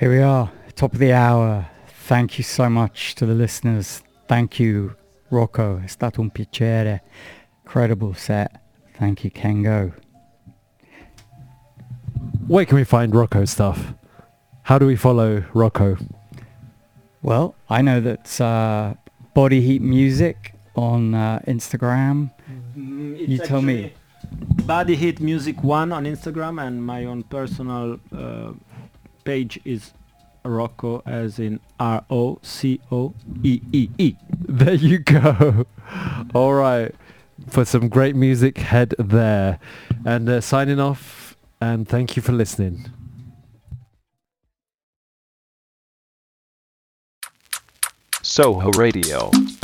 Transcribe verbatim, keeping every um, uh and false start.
Here we are, top of the hour. Thank you so much to the listeners. Thank you, Rocco. È stato un piacere. Incredible set. Thank you, Kengo. Where can we find Rocco stuff? How do we follow Rocco? Well, I know that uh, Body Heat Music on uh, Instagram. Mm, it's You tell me. Body Heat Music one on Instagram, and my own personal uh, page is Rocco, as in R O C O E E E. There you go. All right. For some great music, head there. And uh, signing off, and thank you for listening. Soho Radio.